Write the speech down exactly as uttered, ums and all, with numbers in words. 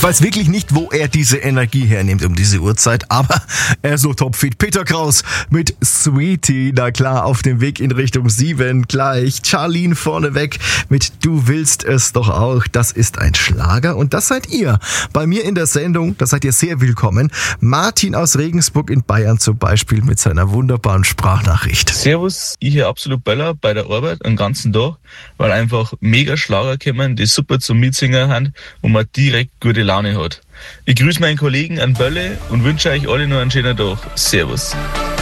weiß wirklich nicht, wo er diese Energie hernimmt um diese Uhrzeit, aber er ist so topfit. Peter Kraus mit Sweetie, na klar, auf dem Weg in Richtung sieben gleich. Charlene vorneweg mit Du willst es doch auch. Das ist ein Schlager und das seid ihr. Bei mir in der Sendung, da seid ihr sehr willkommen. Martin aus Regensburg in Bayern zum Beispiel mit seiner wunderbaren Sprachnachricht. Servus, ich hier absolut Böller bei der Arbeit den ganzen Tag, weil einfach mega Schlager kommen, die super zum Mitsingen haben und man direkt gute Laune hat. Ich grüße meinen Kollegen an Bölle und wünsche euch alle noch einen schönen Tag. Servus.